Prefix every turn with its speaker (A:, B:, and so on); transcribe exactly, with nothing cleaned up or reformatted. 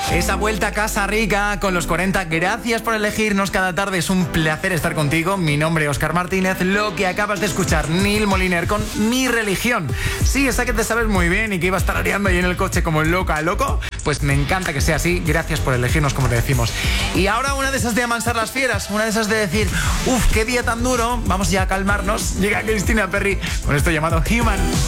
A: Esa vuelta a casa rica con los cuarenta. Gracias por elegirnos cada tarde. Es un placer estar contigo. Mi nombre es Óscar Martínez. Lo que acabas de escuchar, Neil Moliner con Mi Religión. Sí, esa que te sabes muy bien y que iba a estar areando ahí en el coche como loca, loco. Pues me encanta que sea así. Gracias por elegirnos, como te decimos. Y ahora una de esas de amansar las fieras. Una de esas de decir, uff, qué día tan duro. Vamos ya a calmarnos. Llega Cristina Perry con esto llamado Human.